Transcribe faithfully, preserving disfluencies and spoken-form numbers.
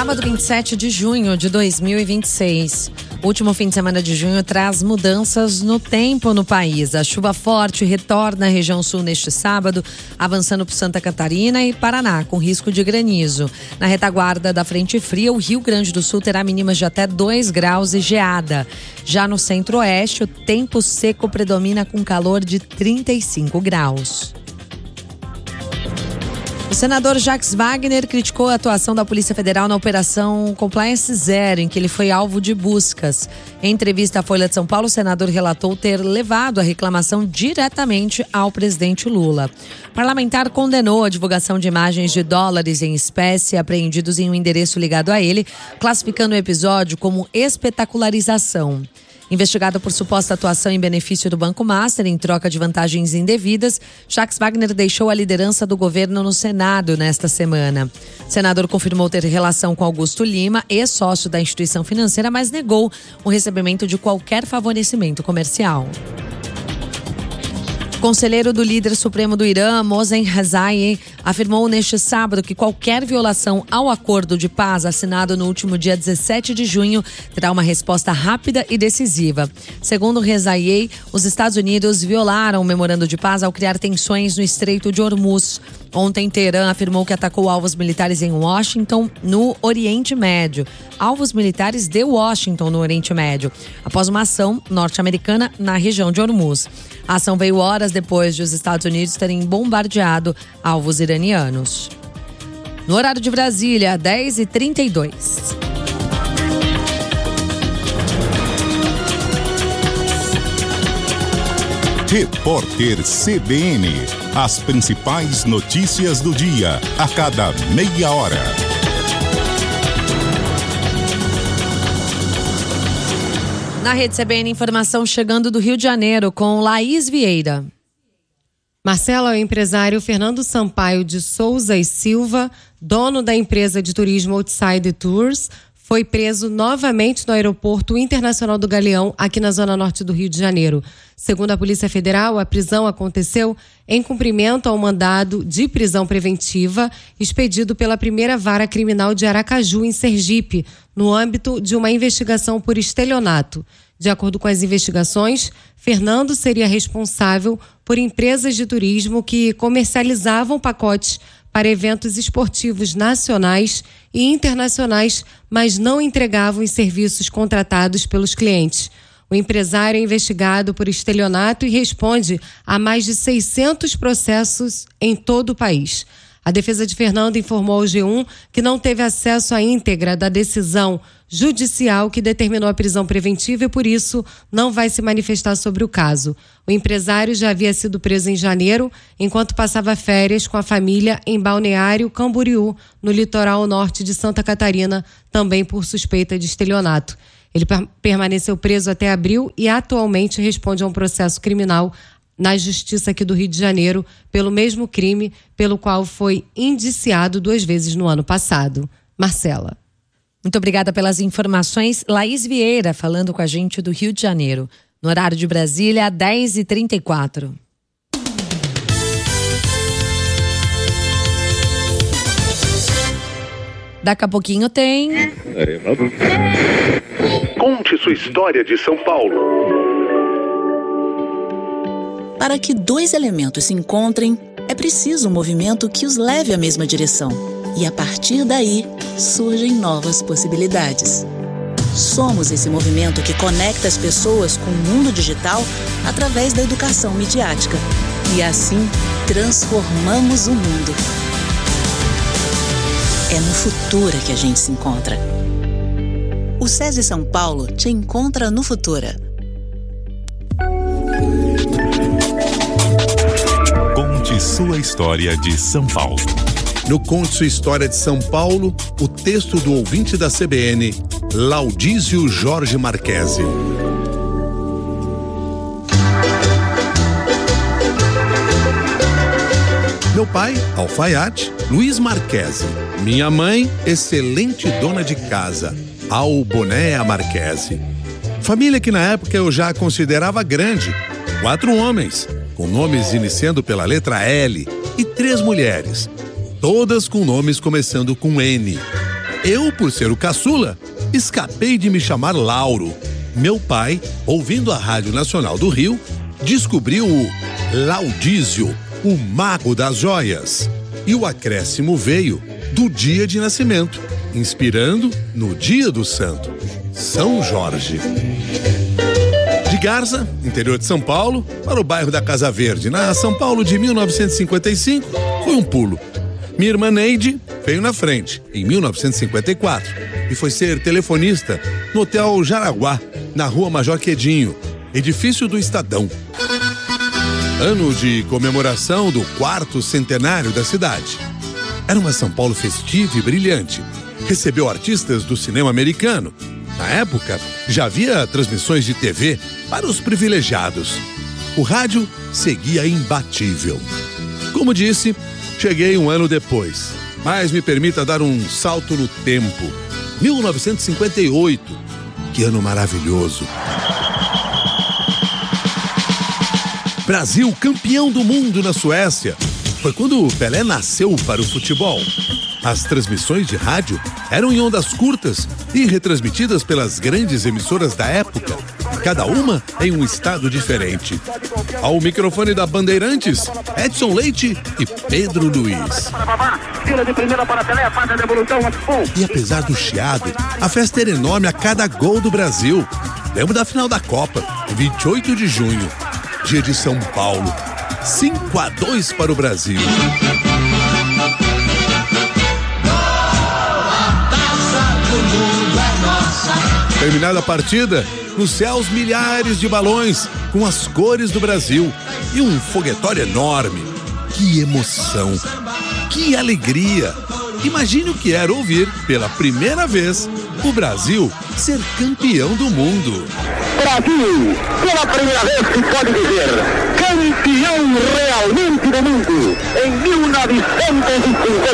Sábado, vinte e sete de junho de dois mil e vinte e seis. O último fim de semana de junho traz mudanças no tempo no país. A chuva forte retorna à região sul neste sábado, avançando por Santa Catarina e Paraná, com risco de granizo. Na retaguarda da frente fria, o Rio Grande do Sul terá mínimas de até dois graus e geada. Já no centro-oeste, o tempo seco predomina com calor de trinta e cinco graus. O senador Jacques Wagner criticou a atuação da Polícia Federal na Operação Compliance Zero, em que ele foi alvo de buscas. Em entrevista à Folha de São Paulo, o senador relatou ter levado a reclamação diretamente ao presidente Lula. O parlamentar condenou a divulgação de imagens de dólares em espécie apreendidos em um endereço ligado a ele, classificando o episódio como espetacularização. Investigado por suposta atuação em benefício do Banco Master em troca de vantagens indevidas, Jacques Wagner deixou a liderança do governo no Senado nesta semana. O senador confirmou ter relação com Augusto Lima, ex-sócio da instituição financeira, mas negou o recebimento de qualquer favorecimento comercial. O conselheiro do líder supremo do Irã, Mohsen Rezaei, afirmou neste sábado que qualquer violação ao acordo de paz assinado no último dia dezessete de junho terá uma resposta rápida e decisiva. Segundo Rezaei, os Estados Unidos violaram o memorando de paz ao criar tensões no Estreito de Hormuz. Ontem, Teherã afirmou que atacou alvos militares em Washington, no Oriente Médio. Alvos militares de Washington, no Oriente Médio, após uma ação norte-americana na região de Hormuz. A ação veio horas depois de os Estados Unidos terem bombardeado alvos iranianos. No horário de Brasília, dez e trinta e dois. Repórter C B N. As principais notícias do dia, a cada meia hora. Na Rede C B N, informação chegando do Rio de Janeiro com Laís Vieira. Marcela, o empresário Fernando Sampaio de Souza e Silva, dono da empresa de turismo Outside Tours, foi preso novamente no Aeroporto Internacional do Galeão, aqui na zona norte do Rio de Janeiro. Segundo a Polícia Federal, a prisão aconteceu em cumprimento ao mandado de prisão preventiva expedido pela primeira vara criminal de Aracaju, em Sergipe, no âmbito de uma investigação por estelionato. De acordo com as investigações, Fernando seria responsável por empresas de turismo que comercializavam pacotes para eventos esportivos nacionais e internacionais, mas não entregavam os serviços contratados pelos clientes. O empresário é investigado por estelionato e responde a mais de seiscentos processos em todo o país. A defesa de Fernando informou ao G um que não teve acesso à íntegra da decisão judicial que determinou a prisão preventiva e, por isso, não vai se manifestar sobre o caso. O empresário já havia sido preso em janeiro, enquanto passava férias com a família em Balneário Camboriú, no litoral norte de Santa Catarina, também por suspeita de estelionato. Ele permaneceu preso até abril e atualmente responde a um processo criminal na Justiça aqui do Rio de Janeiro pelo mesmo crime pelo qual foi indiciado duas vezes no ano passado. Marcela. Muito obrigada pelas informações. Laís Vieira falando com a gente do Rio de Janeiro. No horário de Brasília, dez e trinta e quatro. Daqui a pouquinho tem... Conte sua história de São Paulo. Para que dois elementos se encontrem, é preciso um movimento que os leve à mesma direção. E a partir daí, surgem novas possibilidades. Somos esse movimento que conecta as pessoas com o mundo digital através da educação midiática. E assim, transformamos o mundo. É no Futura que a gente se encontra. O SESI São Paulo te encontra no Futura. Conte sua história de São Paulo. No Conte Sua História de São Paulo, o texto do ouvinte da C B N, Laudísio Jorge Marquesi. Meu pai, alfaiate, Luiz Marquesi. Minha mãe, excelente dona de casa, Albonea Marquesi. Família que na época eu já considerava grande. Quatro homens, com nomes iniciando pela letra L, e três mulheres, todas com nomes começando com N. Eu, por ser o caçula, escapei de me chamar Lauro. Meu pai, ouvindo a Rádio Nacional do Rio, descobriu o Laudísio, o mago das joias. E o acréscimo veio do dia de nascimento, inspirando no dia do santo, São Jorge. De Garza, interior de São Paulo, para o bairro da Casa Verde, na São Paulo de mil novecentos e cinquenta e cinco, foi um pulo. Minha irmã Neide veio na frente, em mil novecentos e cinquenta e quatro, e foi ser telefonista no Hotel Jaraguá, na Rua Major Quedinho, edifício do Estadão. Ano de comemoração do quarto centenário da cidade. Era uma São Paulo festiva e brilhante. Recebeu artistas do cinema americano. Na época, já havia transmissões de T V para os privilegiados. O rádio seguia imbatível. Como disse, cheguei um ano depois, mas me permita dar um salto no tempo. mil novecentos e cinquenta e oito. Que ano maravilhoso. Brasil campeão do mundo na Suécia. Foi quando o Pelé nasceu para o futebol. As transmissões de rádio eram em ondas curtas e retransmitidas pelas grandes emissoras da época, cada uma em um estado diferente. Ao microfone da Bandeirantes, Edson Leite e Pedro Luiz. E apesar do chiado, a festa era enorme a cada gol do Brasil. Lembro da final da Copa, vinte e oito de junho, dia de São Paulo. cinco a dois para o Brasil. Terminada a partida, nos céus milhares de balões com as cores do Brasil e um foguetório enorme. Que emoção, que alegria! Imagine o que era ouvir pela primeira vez o Brasil ser campeão do mundo. Brasil, pela primeira vez se pode dizer, campeão realmente do mundo em mil novecentos e cinquenta.